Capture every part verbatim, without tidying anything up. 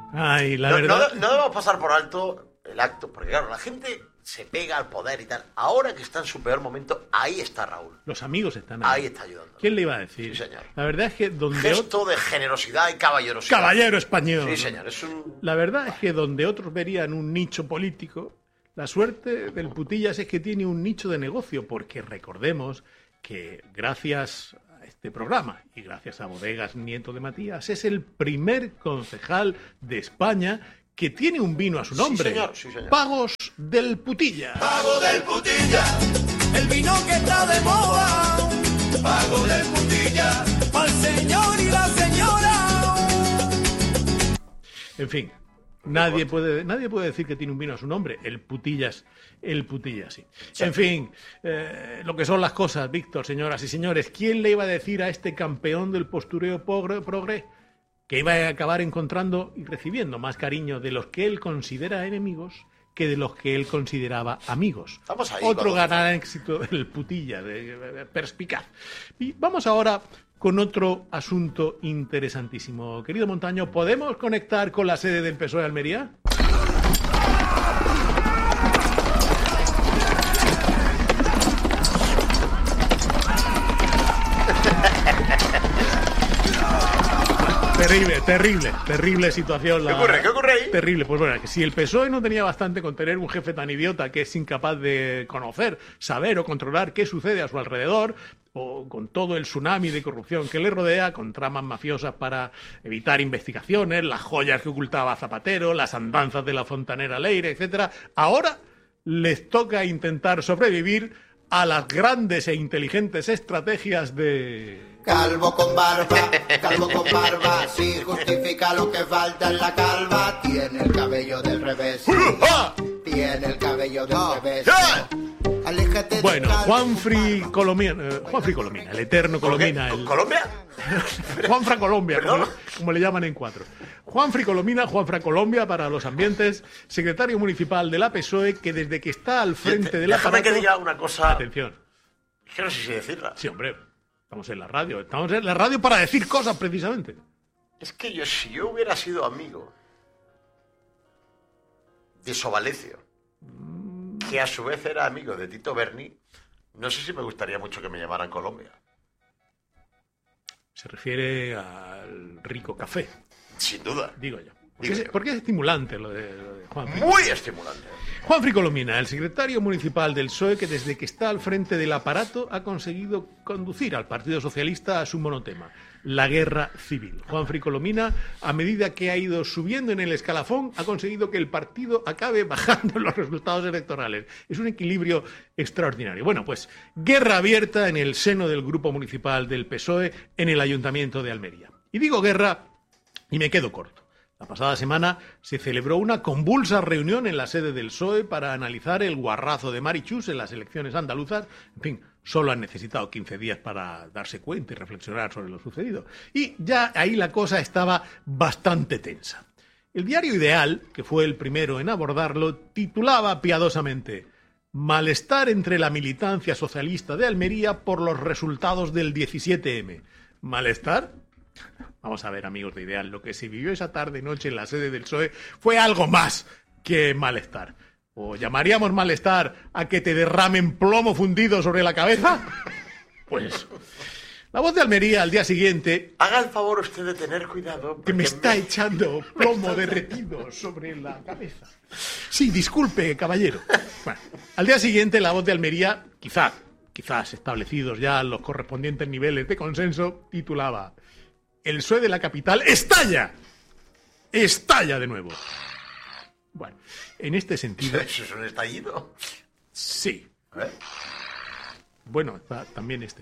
Ay, la no, verdad... No, no debemos pasar por alto el acto, porque claro, la gente se pega al poder y tal. Ahora que está en su peor momento, ahí está Raúl. Los amigos están ahí. Ahí está ayudando. ¿Quién le iba a decir? Sí, señor. La verdad es que donde... Gesto de generosidad y caballerosidad. Caballero español. Sí, señor. Es un... La verdad es que donde otros verían un nicho político, la suerte del Putillas es que tiene un nicho de negocio, porque recordemos que gracias a este programa y gracias a Bodegas Nieto de Matías es el primer concejal de España que tiene un vino a su nombre. Sí, señor, sí, señor. Pagos del Putilla. Pago del Putilla, el vino que está de moda. Pago del Putilla, al señor y la señora. En fin, nadie puede, nadie puede decir que tiene un vino a su nombre. El Putillas, el Putillas, sí. Sí. En fin, eh, lo que son las cosas, Víctor, señoras y señores. ¿Quién le iba a decir a este campeón del postureo progre, progre que iba a acabar encontrando y recibiendo más cariño de los que él considera enemigos que de los que él consideraba amigos? Vamos ahí, Otro vamos. gran éxito del Putillas, de, de, de, perspicaz. Y vamos ahora con otro asunto interesantísimo. Querido Montaño, ¿podemos conectar con la sede del P S O E de Almería? Terrible, terrible, terrible situación. La... ¿Qué ocurre? ¿Qué ocurre ahí? Terrible. Pues bueno, que si el P S O E no tenía bastante con tener un jefe tan idiota que es incapaz de conocer, saber o controlar qué sucede a su alrededor, o con todo el tsunami de corrupción que le rodea, con tramas mafiosas para evitar investigaciones, las joyas que ocultaba Zapatero, las andanzas de la fontanera Leire, etcétera, ahora les toca intentar sobrevivir a las grandes e inteligentes estrategias de... Calvo con barba, calvo con barba, sí justifica lo que falta en la calva. Tiene el cabello del revés, tiene el cabello del revés. Aléjate de Bueno, calvo Juanfri Colomina, eh, Juanfri Colomina, el eterno Colomina, el... ¿Colombia? Juanfra Colombia, como, ¿Perdón? como le llaman en cuatro. Juanfri Colomina, Juanfra Colombia para los ambientes, secretario municipal de la P S O E, que desde que está al frente de la Déjame que diga una cosa. Atención. Es que no sé si decirla. Sí, hombre, estamos en la radio. Estamos en la radio para decir cosas, precisamente. Es que yo, si yo hubiera sido amigo de Sovalecio, que a su vez era amigo de Tito Berni, no sé si me gustaría mucho que me llamaran Colombia. Se refiere al rico café, Sin duda. digo yo. Porque, Digo es, yo. porque es estimulante lo de, lo de Juanfri. Muy estimulante. Juanfri Colomina, el secretario municipal del P S O E, que desde que está al frente del aparato ha conseguido conducir al Partido Socialista a su monotema, la guerra civil. Juanfri Colomina, a medida que ha ido subiendo en el escalafón, ha conseguido que el partido acabe bajando en los resultados electorales. Es un equilibrio extraordinario. Bueno, pues guerra abierta en el seno del grupo municipal del P S O E en el Ayuntamiento de Almería. Y digo guerra y me quedo corto. La pasada semana se celebró una convulsa reunión en la sede del P S O E para analizar el guarrazo de Marichus en las elecciones andaluzas. En fin, solo han necesitado quince días para darse cuenta y reflexionar sobre lo sucedido. Y ya ahí la cosa estaba bastante tensa. El diario Ideal, que fue el primero en abordarlo, titulaba piadosamente: malestar entre la militancia socialista de Almería por los resultados del diecisiete eme. ¿Malestar? Vamos a ver, amigos de Ideal, lo que se vivió esa tarde-noche en la sede del P S O E fue algo más que malestar. ¿O llamaríamos malestar a que te derramen plomo fundido sobre la cabeza? Pues La Voz de Almería al día siguiente... Haga el favor usted de tener cuidado. Que me está me... echando plomo derretido sobre la cabeza. Sí, disculpe, caballero. Bueno, al día siguiente La Voz de Almería, quizá, quizás establecidos ya los correspondientes niveles de consenso, titulaba: el P S O E de la capital estalla. Estalla de nuevo. Bueno, en este sentido... ¿Eso es un estallido? Sí. A ver. Bueno, está también este.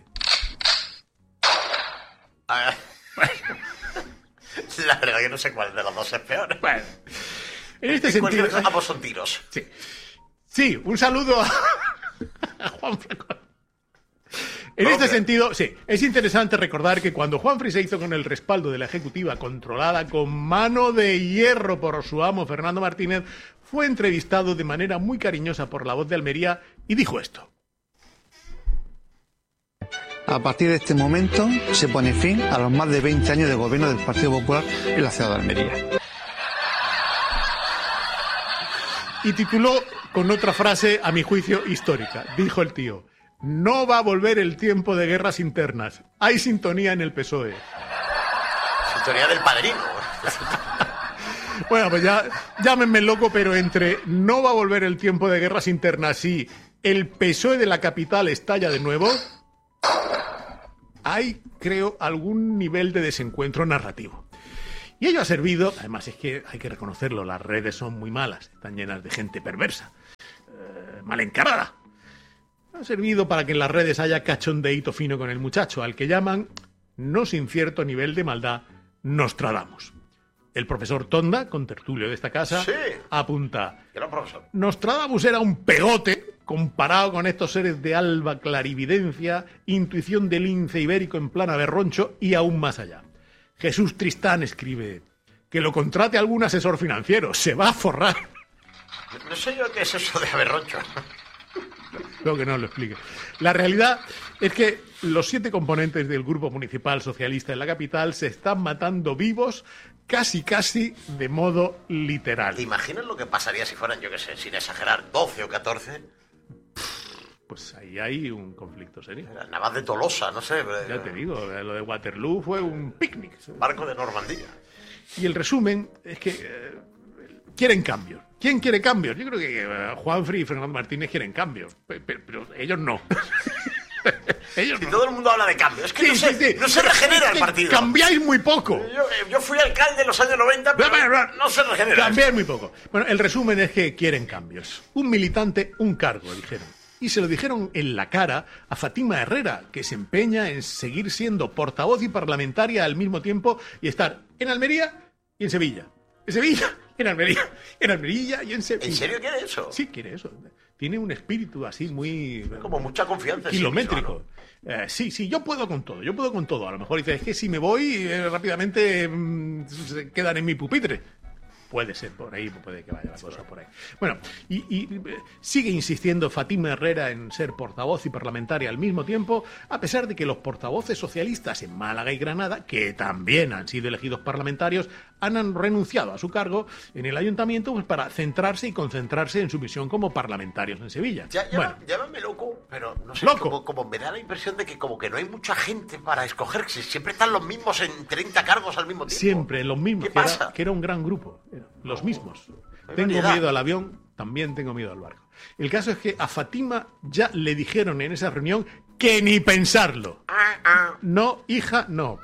A ver. La verdad que no sé cuál de los dos es peor. Bueno, en este en sentido... Caso, ambos son tiros. Sí. Sí, un saludo a, a Juan Franco. En este sentido, sí, es interesante recordar que cuando Juanfri se hizo con el respaldo de la Ejecutiva, controlada con mano de hierro por su amo Fernando Martínez, fue entrevistado de manera muy cariñosa por La Voz de Almería y dijo esto. A partir de este momento se pone fin a los más de veinte años de gobierno del Partido Popular en la ciudad de Almería. y tituló con otra frase, a mi juicio, histórica. Dijo el tío: no va a volver el tiempo de guerras internas. Hay sintonía en el P S O E. Sintonía del Padrino. Bueno, pues ya llámenme loco, pero entre no va a volver el tiempo de guerras internas y el P S O E de la capital estalla de nuevo, hay, creo, algún nivel de desencuentro narrativo. Y ello ha servido, además es que hay que reconocerlo, las redes son muy malas, están llenas de gente perversa, eh, mal encarada. Ha servido para que en las redes haya cachondeíto fino con el muchacho, al que llaman, no sin cierto nivel de maldad, Nostradamus. El profesor Tonda, contertulio de esta casa, sí. apunta: Era profesor. Nostradamus era un pegote comparado con estos seres de alba clarividencia, intuición de lince ibérico en plan aberroncho y aún más allá. Jesús Tristán escribe: que lo contrate algún asesor financiero, se va a forrar. No sé yo qué es eso de aberroncho. Creo que no lo explique. La realidad es que los siete componentes del Grupo Municipal Socialista en la capital se están matando vivos casi casi de modo literal. ¿Te imaginas lo que pasaría si fueran, yo qué sé, sin exagerar, doce o catorce? Pues ahí hay un conflicto serio. Era Navas de Tolosa, no sé. Ya te digo, lo de Waterloo fue un picnic. Barco de Normandía. Y el resumen es que eh, quieren cambios. ¿Quién quiere cambios? Yo creo que eh, Juanfri y Fernando Martínez quieren cambios, pero, pero, pero ellos no. ellos Y no. todo el mundo habla de cambios. Es que Sí, no, se, sí, sí. no se regenera Es el que partido. Cambiáis muy poco. Yo, eh, yo fui alcalde en los años noventa, pero no se regenera. Cambiáis muy poco. Bueno, el resumen es que quieren cambios. Un militante, un cargo, dijeron. Y se lo dijeron en la cara a Fátima Herrera, que se empeña en seguir siendo portavoz y parlamentaria al mismo tiempo y estar en Almería y en Sevilla. En Sevilla, en Almería, en Almería y en Sevilla. ¿En serio quiere eso? Sí, quiere eso. Tiene un espíritu así muy... Como mucha confianza en sí kilométrico. mismo, ¿no? Eh, sí, sí, yo puedo con todo, yo puedo con todo. A lo mejor dices, es que si me voy, eh, rápidamente mm, se quedan en mi pupitre. Puede ser por ahí, puede que vaya la cosa por ahí. Bueno, y, y eh, sigue insistiendo Fátima Herrera en ser portavoz y parlamentaria al mismo tiempo, a pesar de que los portavoces socialistas en Málaga y Granada, que también han sido elegidos parlamentarios, han renunciado a su cargo en el ayuntamiento pues, para centrarse y concentrarse en su misión como parlamentarios en Sevilla. Ya, ya, bueno, llámame loco, pero no sé, loco. Como, como me da la impresión de que como que no hay mucha gente para escoger, que siempre están los mismos en treinta cargos al mismo tiempo. Siempre los mismos, ¿Qué que era, pasa? que era un gran grupo, los mismos. hay Tengo variedad. miedo al avión, también tengo miedo al barco. El caso es que a Fátima ya le dijeron en esa reunión que ni pensarlo. Ah, ah. No, hija, no.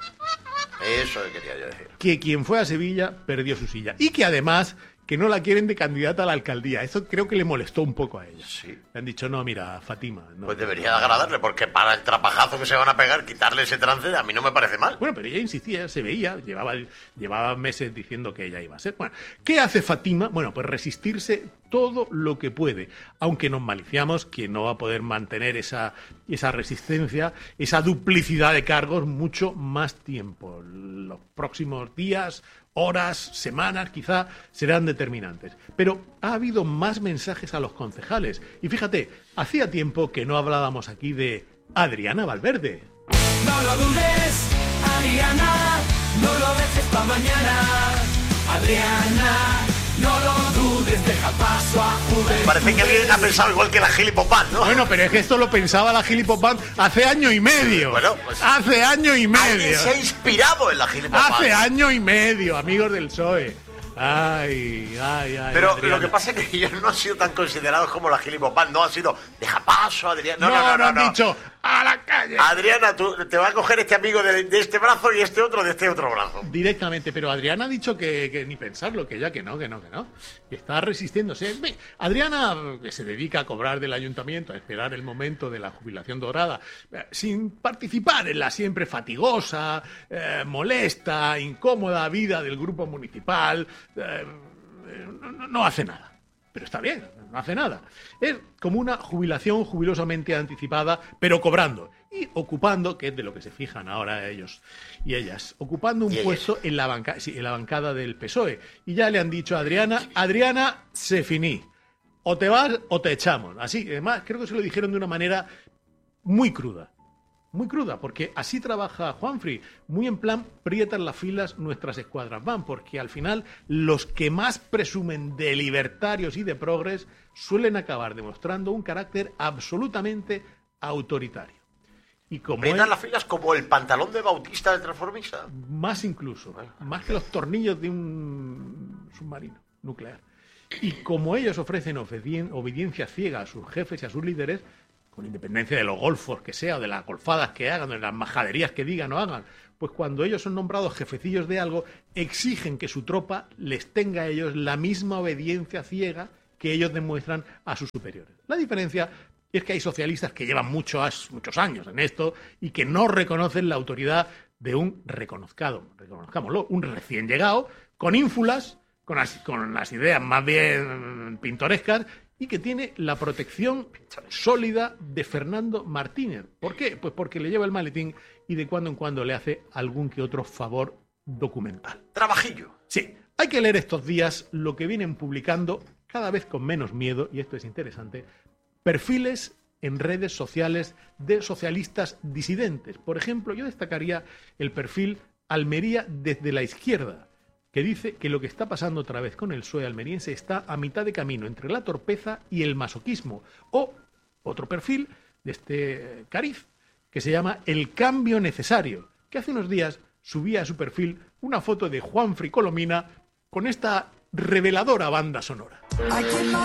Eso quería yo decir. Que quien fue a Sevilla perdió su silla. Y que además que no la quieren de candidata a la alcaldía. Eso creo que le molestó un poco a ella. Sí. Le han dicho, no, mira, Fátima. No. Pues debería agradarle, porque para el trapajazo que se van a pegar, quitarle ese trance, a mí no me parece mal. Bueno, pero ella insistía, se veía, llevaba, llevaba meses diciendo que ella iba a ser. Bueno, ¿qué hace Fátima? Bueno, pues resistirse todo lo que puede, aunque nos maliciamos que no va a poder mantener esa, esa resistencia, esa duplicidad de cargos mucho más tiempo. Los próximos días, horas, semanas, quizá serán determinantes. Pero ha habido más mensajes a los concejales. Y fíjate, hacía tiempo que no hablábamos aquí de Adriana Valverde. No lo dudes, Adriana, no lo dejes pa' mañana. Adriana, no lo dudes, deja paso a Juventud. Parece que alguien ha pensado igual que la Gilipopán, ¿no? Bueno, pero es que esto lo pensaba la Gilipopán hace año y medio. Bueno, pues- hace año y Alguien medio. se ha inspirado en la Gilipopán. Hace año y medio, amigos del P S O E. Ay, ay, ay. Pero Adriana. lo que pasa es que ellos no han sido tan considerados como la Gilipopán. No han sido, deja paso, Adriana. No, No, no, no. han no. dicho, a la calle. Adriana, tú te va a coger este amigo de, de este brazo y este otro de este otro brazo. Directamente, pero Adriana ha dicho que, que ni pensarlo, que ya que no, que no, que no. Que está resistiéndose. Ve, Adriana, que se dedica a cobrar del ayuntamiento, a esperar el momento de la jubilación dorada, eh, sin participar en la siempre fatigosa, eh, molesta, incómoda vida del grupo municipal, eh, no, no hace nada. Pero está bien, no hace nada. Es como una jubilación jubilosamente anticipada, pero cobrando y ocupando, que es de lo que se fijan ahora ellos y ellas, ocupando un ¿Y ellas? puesto en la, banca, sí, en la bancada del P S O E. Y ya le han dicho a Adriana, Adriana, se finí. O te vas o te echamos. Así, además, creo que se lo dijeron de una manera muy cruda. muy cruda, porque así trabaja Juanfri, muy en plan, prietan las filas, nuestras escuadras van, porque al final los que más presumen de libertarios y de progres suelen acabar demostrando un carácter absolutamente autoritario. Y como Prietan él, las filas como el pantalón de Bautista del Transformista. más incluso, más que los tornillos de un submarino nuclear. Y como ellos ofrecen obedien- obediencia ciega a sus jefes y a sus líderes, con independencia de los golfos que sea, o de las golfadas que hagan, o de las majaderías que digan o hagan, pues cuando ellos son nombrados jefecillos de algo, exigen que su tropa les tenga a ellos la misma obediencia ciega que ellos demuestran a sus superiores. La diferencia es que hay socialistas que llevan muchos, muchos años en esto y que no reconocen la autoridad de un reconozcado, reconozcámoslo, un recién llegado, con ínfulas, con las, con las ideas más bien pintorescas, y que tiene la protección sólida de Fernando Martínez. ¿Por qué? Pues porque le lleva el maletín y de cuando en cuando le hace algún que otro favor documental. Trabajillo. Sí, hay que leer estos días lo que vienen publicando, cada vez con menos miedo, y esto es interesante, perfiles en redes sociales de socialistas disidentes. Por ejemplo, yo destacaría el perfil Almería desde la izquierda, que dice que lo que está pasando otra vez con el P S O E almeriense está a mitad de camino entre la torpeza y el masoquismo. O otro perfil de este cariz, que se llama El Cambio Necesario, que hace unos días subía a su perfil una foto de Juanfri Colomina con esta reveladora banda sonora.